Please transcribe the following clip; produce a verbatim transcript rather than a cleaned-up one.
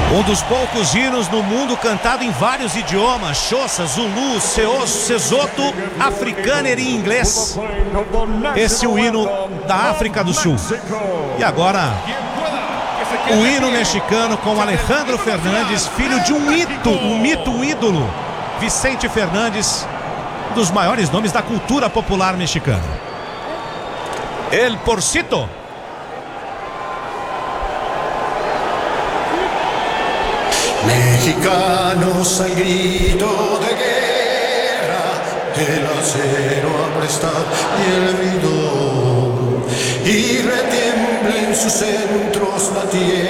Um dos poucos hinos no mundo cantado em vários idiomas: Xhosa, Zulu, Seoso, Sesotho, Afrikaner e inglês. Esse é o hino da África do Sul. E agora, o hino mexicano com Alejandro Fernandes, filho de um mito, um mito, um ídolo, Vicente Fernandes, um dos maiores nomes da cultura popular mexicana. El Porcito. Mexicanos al grito de guerra, el acero aprestad y el bridón, y retiembla en sus centros la tierra.